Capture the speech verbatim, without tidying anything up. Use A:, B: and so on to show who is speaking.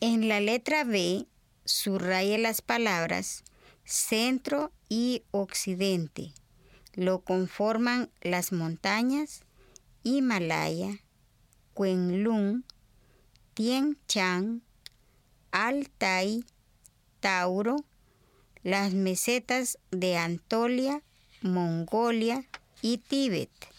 A: En la letra B, subraye las palabras centro y occidente. Lo conforman las montañas Himalaya, Kwenlun, Tien Shan, Altai, Tauro, las mesetas de Anatolia, Mongolia y Tíbet.